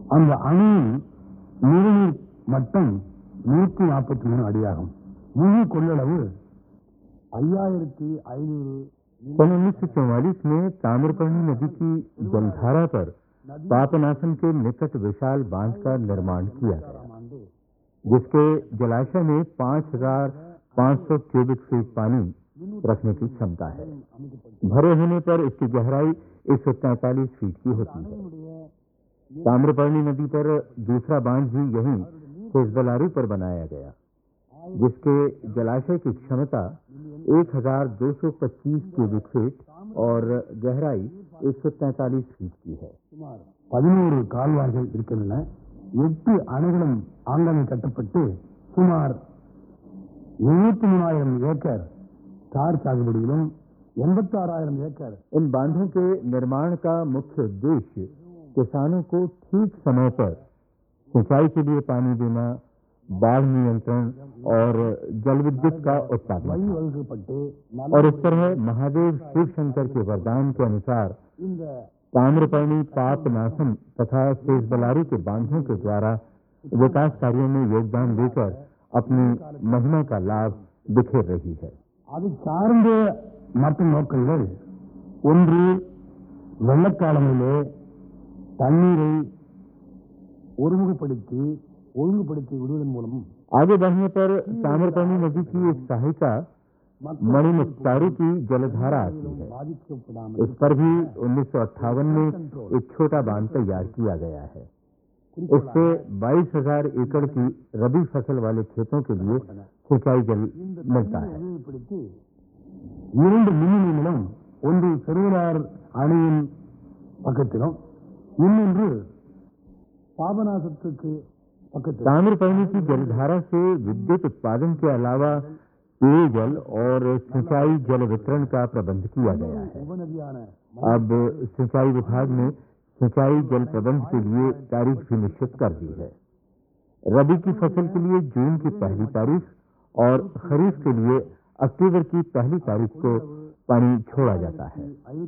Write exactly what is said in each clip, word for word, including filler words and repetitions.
அந்த அணையின் நீர்நீர் மட்டம் நூற்றி நாற்பத்தி மூணு அடியாகும். முழு கொள்ளளவு ஐயாயிரத்தி ஐநூறு. सन उन्नीस सौ चौवालीस में ताम्रपर्णी नदी की जलधारा पर पापनाशन के निकट विशाल बांध का निर्माण किया गया, जिसके जलाशय में पांच हजार पांच सौ क्यूबिक फीट पानी रखने की क्षमता है। भरे होने पर इसकी गहराई एक सौ तैंतालीस फीट की होती है। ताम्रपर्णी नदी पर दूसरा बांध भी यहीं सेजबलारू पर बनाया गया, जिसके जलाशय की क्षमता एक हजार दो सौ पच्चीस क्यूबिक फीट और गहराई एक सौ तैंतालीस फीट की है। பதினோரு கால்வாய்கள் இருக்கின்றன. எட்டு அணைகளும் ஆங்கமே கட்டப்பட்டு சுமார் எழுபத்தி மூணாயிரம் ஏக்கர் தார் சாகுபடியிலும் எண்பத்தி ஆறாயிரம் ஏக்கर। इन बांधों के निर्माण का मुख्य उद्देश्य किसानों को ठीक समय पर सिंचाई के लिए पानी देना, बाढ़ नियंत्रण और जल विद्युत का उत्पादन था। और इस तरह महादेव शिव शंकर के वरदान के अनुसार ताम्रपर्णी पापनाशन तथा सेजबलारू के बांधों के द्वारा विकास कार्यों में योगदान देकर अपनी महिमा का लाभ बिखेर रही है। அது சார்ந்த மற்ற நோக்கங்கள் ஒன்று, வெள்ளக்காலங்களிலே தண்ணீரை ஒருமுகப்படுத்தி ஒழுங்குபடுத்தி விடுவதன் மூலம் आगे बढ़ने पर ताम्रपर्णी नदी की एक सहायिका मणिमुक्तारू की जलधारा आती है। इस पर भी उन्नीस सौ अट्ठावन में एक छोटा बांध तैयार किया गया है। इससे बाईस हजार एकड़ की रबी फसल वाले खेतों के लिए सिंचाई जल मिलता है। இரண்டு மின் நிலையம், ஒன்று பெருவரார் அணையின் பக்கத்திலும் இன்னொன்று பாபநாசத்துக்கு பக்கத்தில்। ताम्रपर्णी की जलधारा से विद्युत उत्पादन के अलावा पेयजल और सिंचाई जल वितरण का प्रबंध किया गया है। अब सिंचाई विभाग ने सिंचाई जल प्रबंध के लिए तारीख भी निश्चित कर दी है। रबी की फसल के लिए जून की पहली तारीख और खरीफ के लिए अक्टूबर की पहली तारीख को पानी छोड़ा जाता है।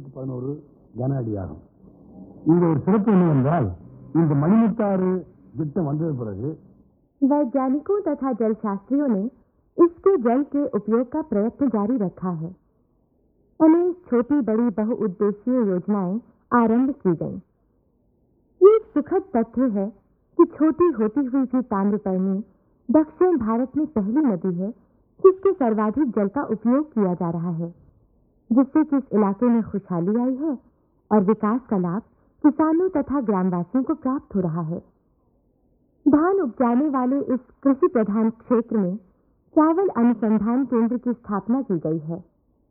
கன அடியாகும். இந்த ஒரு சிறப்பு என்னவென்றால், இந்த மணிமுத்தாறு திட்டம் வந்தது பிறகு वैज्ञानिकों तथा जल शास्त्रियों ने इसके जल के उपयोग का प्रयत्न जारी रखा है। अनेक छोटी बड़ी बहुउद्देशीय योजनाएं आरंभ की गईं। ये सुखद तथ्य है कि छोटी होती हुई भी ताम्रपर्णी दक्षिण भारत में पहली नदी है जिसके सर्वाधिक जल का उपयोग किया जा रहा है, जिससे कि इस इलाके में खुशहाली आई है और विकास का लाभ किसानों तथा ग्रामवासियों को प्राप्त हो रहा है। धान उपजाने वाले इस कृषि प्रधान क्षेत्र में चावल अनुसंधान केंद्र की स्थापना की गई है।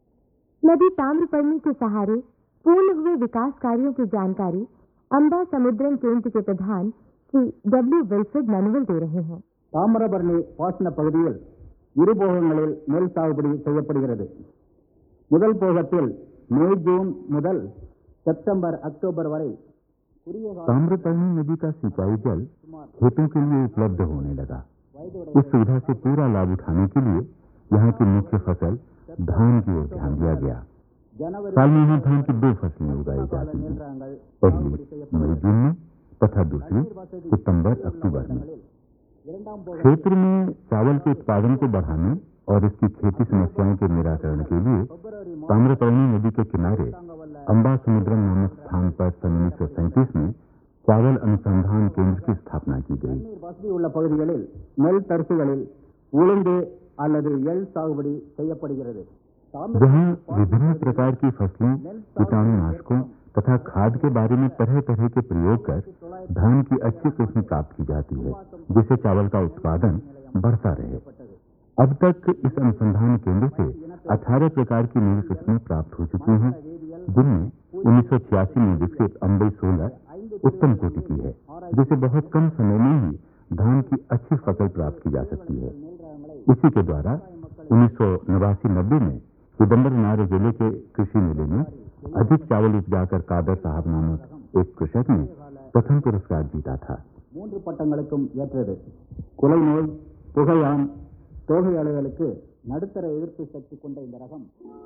नदी ताम्रपर्णी के सहारे पूर्ण हुए विकास कार्यों की जानकारी अंबा समुद्रम केंद्र के प्रधान श्री डब्ल्यू विल्फ्रेड मैनुअल दे रहे हैं। தாமிரபரணி பாசன பகுதியில் இரு போகங்களில் நெல் சாகுபடி செய்யப்படுகிறது. முதல் போகத்தில் மே ஜூன் முதல் सितंबर अक्टूबर वரை ताम्रपर्णी नदी का सिंचाई जल खेतों के लिए उपलब्ध होने लगा। इस सुविधा से पूरा लाभ उठाने के लिए यहाँ की मुख्य फसल धान की ओर ध्यान दिया गया। साल में यहाँ धान की दो फसलें उगाई जाती हैं, पहली मई जून में तथा दूसरी सितंबर अक्टूबर में। क्षेत्र में चावल के उत्पादन को बढ़ाने और इसकी खेती समस्याओं के निराकरण के लिए ताम्रपर्णी नदी के किनारे अंबा समुद्रम नामक स्थान पर सन उन्नीस सौ सैंतीस में चावल अनुसंधान केंद्र की स्थापना की गई। வசதியுள்ள பகுதிகளில் நெல் தரிசுகளில் உளுந்து அல்லது எள் சாகுபடி செய்யப்படுகிறது। जहाँ विभिन्न प्रकार की फसलों, कीटाणुनाशकों तथा खाद के बारे में तरह तरह के प्रयोग कर धान की अच्छी किस्म प्राप्त की जाती है, जिससे चावल का उत्पादन बढ़ता रहे। अब तक इस अनुसंधान केंद्र से अठारह प्रकार की नई किस्में प्राप्त हो चुकी हैं, जिनमें उन्नीस सौ छियासी में विकसित अंबई सोलह उत्तम कोटि की है, जिसे बहुत कम समय में ही धान की अच्छी फसल प्राप्त की जा सकती है। इसी के द्वारा उन्नीस सौ नवासी नब्बे में चिदम्बरनार जिले के कृषि मेले में अधिक चावल उपजाकर कादर साहब नामक एक कृषक ने प्रथम पुरस्कार जीता था। மூன்று பட்டங்களுக்கும் ஏற்றது। குலை நோய், புகையான், தோகை அலைகளுக்கு நடுத்தர எதிர்ப்பு சக்தி கொண்ட இந்த ரகம்